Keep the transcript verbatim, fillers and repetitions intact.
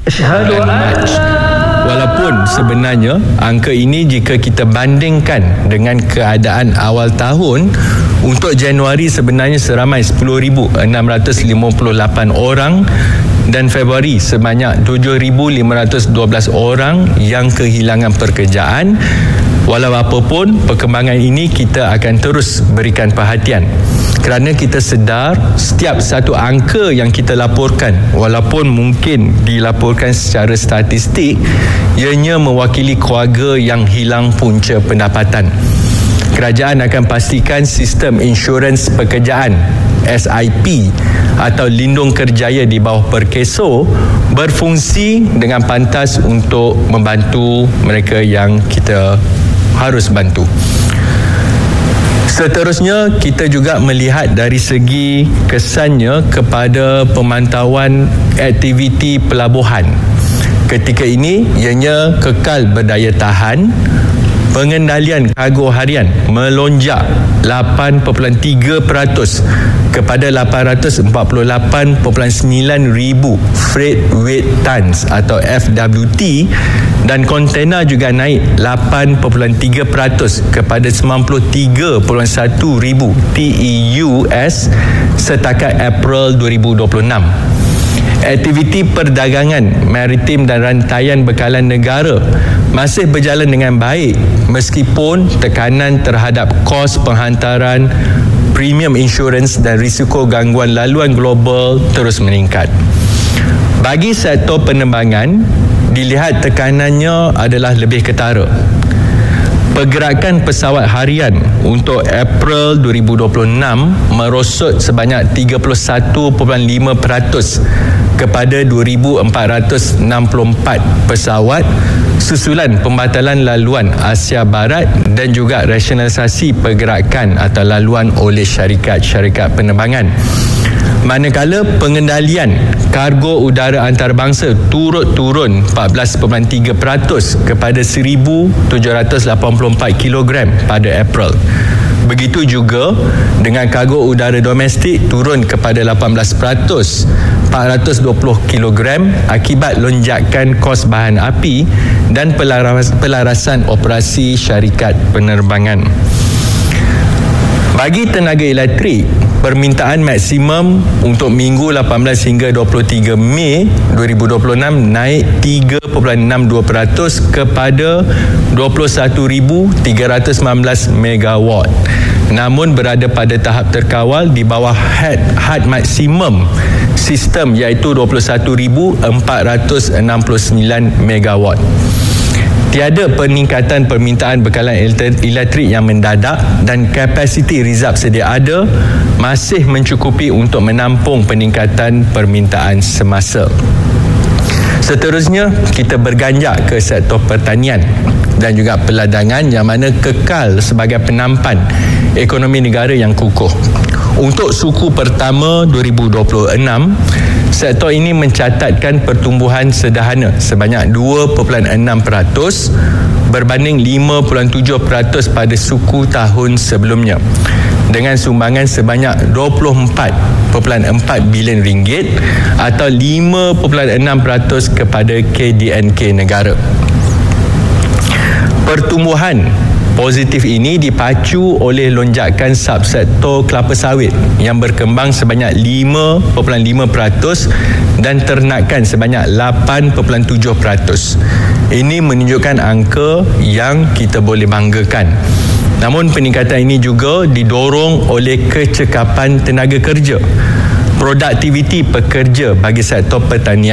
March. Walaupun sebenarnya angka ini jika kita bandingkan dengan keadaan awal tahun, untuk Januari sebenarnya seramai sepuluh ribu enam ratus lima puluh lapan orang dan Februari sebanyak tujuh ribu lima ratus dua belas orang yang kehilangan pekerjaan. Walau apapun, perkembangan ini kita akan terus berikan perhatian kerana kita sedar setiap satu angka yang kita laporkan, walaupun mungkin dilaporkan secara statistik, ianya mewakili keluarga yang hilang punca pendapatan. Kerajaan akan pastikan sistem insurans pekerjaan S I P atau lindung kerjaya di bawah Perkeso berfungsi dengan pantas untuk membantu mereka yang kita harus bantu. Seterusnya, kita juga melihat dari segi kesannya kepada pemantauan aktiviti pelabuhan. Ketika ini, ianya kekal berdaya tahan. Pengendalian kargo harian melonjak lapan perpuluhan tiga peratus kepada lapan ratus empat puluh lapan perpuluhan sembilan ribu freight weight tons atau F W T, dan kontena juga naik lapan perpuluhan tiga peratus kepada sembilan puluh tiga perpuluhan satu ribu T E U S setakat April dua ribu dua puluh enam. Aktiviti perdagangan maritim dan rantaian bekalan negara masih berjalan dengan baik meskipun tekanan terhadap kos penghantaran, premium insurans dan risiko gangguan laluan global terus meningkat. Bagi sektor penerbangan, dilihat tekanannya adalah lebih ketara. Pergerakan pesawat harian untuk April dua ribu dua puluh enam merosot sebanyak tiga puluh satu perpuluhan lima peratus kepada dua ribu empat ratus enam puluh empat pesawat susulan pembatalan laluan Asia Barat dan juga rasionalisasi pergerakan atau laluan oleh syarikat-syarikat penerbangan. Manakala pengendalian kargo udara antarabangsa turut turun empat belas perpuluhan tiga peratus kepada seribu tujuh ratus lapan puluh empat kilogram pada April. Begitu juga dengan kargo udara domestik turun kepada lapan belas peratus, empat ratus dua puluh kilogram akibat lonjakan kos bahan api dan pelaras, pelarasan operasi syarikat penerbangan. Bagi tenaga elektrik, permintaan maksimum untuk minggu lapan belas hingga dua puluh tiga Mei dua ribu dua puluh enam naik tiga perpuluhan enam dua peratus kepada dua puluh satu ribu tiga ratus sembilan belas megawatt. Namun berada pada tahap terkawal di bawah had, had maksimum sistem iaitu dua puluh satu ribu empat ratus enam puluh sembilan megawatt. Tiada peningkatan permintaan bekalan elektrik yang mendadak dan kapasiti reserve sedia ada masih mencukupi untuk menampung peningkatan permintaan semasa. Seterusnya, kita berganjak ke sektor pertanian dan juga perladangan yang mana kekal sebagai penampan ekonomi negara yang kukuh. Untuk suku pertama dua ribu dua puluh enam, sektor ini mencatatkan pertumbuhan sederhana sebanyak dua perpuluhan enam peratus berbanding lima perpuluhan tujuh peratus pada suku tahun sebelumnya, dengan sumbangan sebanyak dua puluh empat perpuluhan empat bilion ringgit atau lima perpuluhan enam peratus kepada K D N K negara. Pertumbuhan positif ini dipacu oleh lonjakan subsektor kelapa sawit yang berkembang sebanyak lima perpuluhan lima peratus dan ternakan sebanyak lapan perpuluhan tujuh peratus. Ini menunjukkan angka yang kita boleh banggakan. Namun peningkatan ini juga didorong oleh kecekapan tenaga kerja. Produktiviti pekerja bagi sektor pertanian